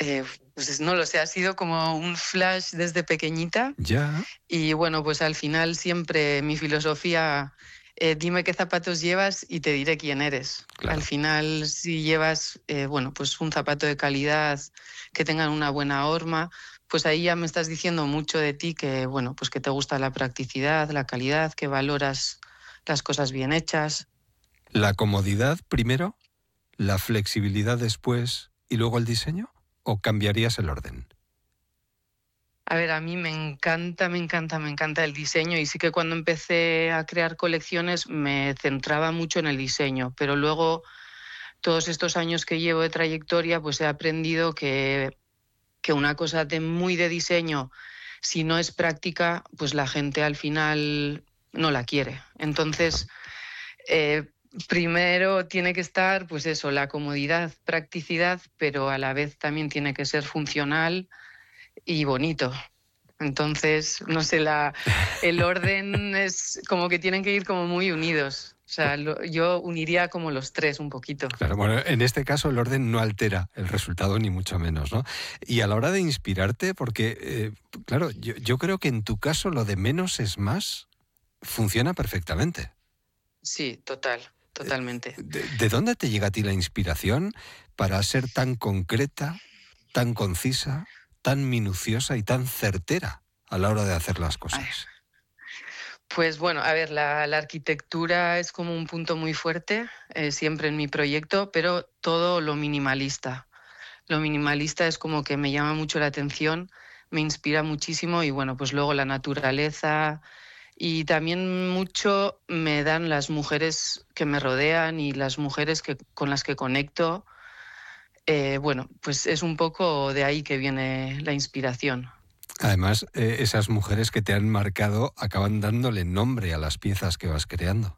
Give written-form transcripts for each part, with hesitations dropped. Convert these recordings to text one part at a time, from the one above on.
Pues no lo sé, ha sido como un flash desde pequeñita Ya, y bueno, pues al final siempre mi filosofía, dime qué zapatos llevas y te diré quién eres. Al claro. final, si llevas, bueno, pues un zapato de calidad, que tengan una buena horma, pues ahí ya me estás diciendo mucho de ti, que bueno, pues que te gusta la practicidad, la calidad, que valoras las cosas bien hechas. ¿La comodidad primero, la flexibilidad después y luego el diseño? ¿O cambiarías el orden? A ver, a mí me encanta, me encanta, me encanta el diseño y sí que cuando empecé a crear colecciones me centraba mucho en el diseño, pero luego todos estos años que llevo de trayectoria, pues he aprendido que una cosa muy de diseño, si no es práctica, pues la gente al final no la quiere. Entonces, Claro. eh, primero tiene que estar, pues eso, la comodidad, practicidad, pero a la vez también tiene que ser funcional y bonito. Entonces, no sé, el orden es como que tienen que ir como muy unidos. O sea, yo uniría como los tres un poquito. Claro, bueno, en este caso el orden no altera el resultado ni mucho menos, ¿no? Y a la hora de inspirarte, porque, claro, yo creo que en tu caso lo de menos es más funciona perfectamente. Sí, total, totalmente. ¿De dónde te llega a ti la inspiración para ser tan concreta, tan concisa, tan minuciosa y tan certera a la hora de hacer las Ay, cosas? pues bueno, a ver, la arquitectura es como un punto muy fuerte siempre en mi proyecto, pero todo lo minimalista. Lo minimalista es como que me llama mucho la atención, me inspira muchísimo y bueno, pues luego la naturaleza y también mucho me dan las mujeres que me rodean y las mujeres con las que conecto. Bueno, pues es un poco de ahí que viene la inspiración. Además, esas mujeres que te han marcado acaban dándole nombre a las piezas que vas creando.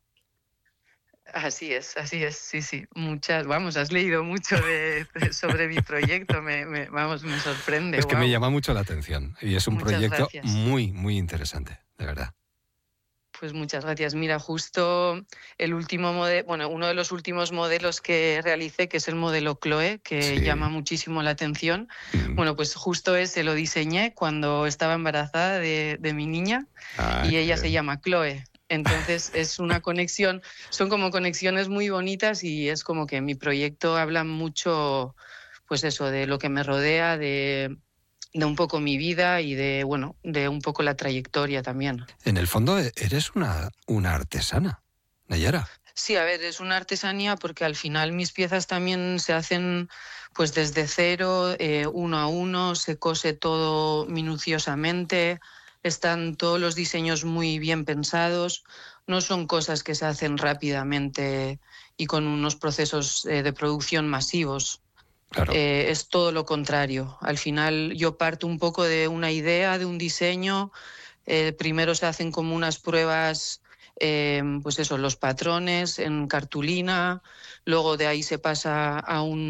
Así es, sí, sí. Muchas, vamos, has leído mucho sobre mi proyecto, vamos, me sorprende, Es que me wow. llama mucho la atención y es un Muchas proyecto gracias. muy, muy interesante, de verdad. Pues muchas gracias. Mira, justo el último modelo, bueno, uno de los últimos modelos que realicé, que es el modelo Chloe, que Sí. llama muchísimo la atención. Mm. Bueno, pues justo ese lo diseñé cuando estaba embarazada de mi niña Ah, y qué ella se bien. llama Chloe. Entonces es una conexión, son como conexiones muy bonitas y es como que mi proyecto habla mucho, pues eso, de lo que me rodea, de un poco mi vida y de, bueno, de un poco la trayectoria también. En el fondo eres una artesana, Nayara. Sí, a ver, es una artesanía porque al final mis piezas también se hacen pues desde cero, uno a uno, se cose todo minuciosamente, están todos los diseños muy bien pensados, no son cosas que se hacen rápidamente y con unos procesos de producción masivos. Claro. Es todo lo contrario. Al final yo parto un poco de una idea, de un diseño, primero se hacen como unas pruebas, pues eso, los patrones en cartulina, luego de ahí se pasa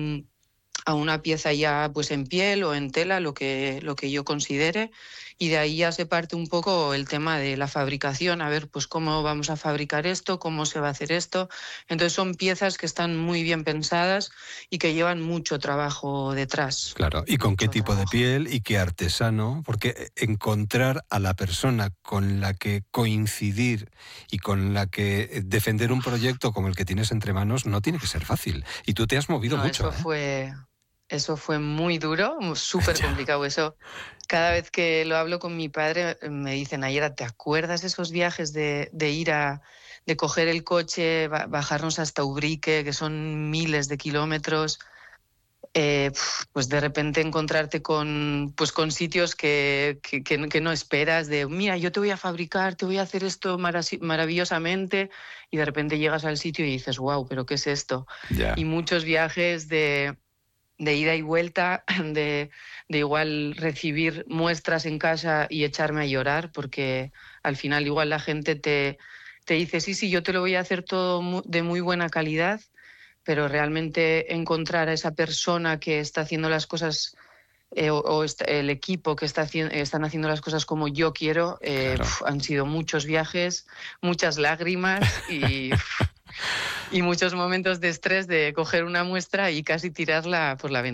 a una pieza ya pues en piel o en tela, lo que yo considere, y de ahí ya se parte un poco el tema de la fabricación, a ver pues cómo vamos a fabricar esto, cómo se va a hacer esto. Entonces son piezas que están muy bien pensadas y que llevan mucho trabajo detrás, Claro, ¿y con qué mucho tipo de trabajo. piel y qué artesano? Porque encontrar a la persona con la que coincidir y con la que defender un Uf. proyecto como el que tienes entre manos no tiene que ser fácil. Y tú te has movido No, mucho, ¿eh? eso fue muy duro, súper Ya. complicado. Eso, cada vez que lo hablo con mi padre, me dicen, Nayera, ¿te acuerdas esos viajes de ir de coger el coche, bajarnos hasta Ubrique, que son miles de kilómetros? Pues de repente encontrarte pues con sitios que no esperas, de, mira, yo te voy a fabricar, te voy a hacer esto maravillosamente, y de repente llegas al sitio y dices, wow, pero ¿qué es esto? Y Ya. muchos viajes de ida y vuelta, de igual recibir muestras en casa y echarme a llorar, porque al final igual la gente te dice, sí, sí, yo te lo voy a hacer todo de muy buena calidad, pero realmente encontrar a esa persona que está haciendo las cosas el equipo que están haciendo las cosas como yo quiero, Claro. han sido muchos viajes, muchas lágrimas y muchos momentos de estrés de coger una muestra y casi tirarla por la ventana.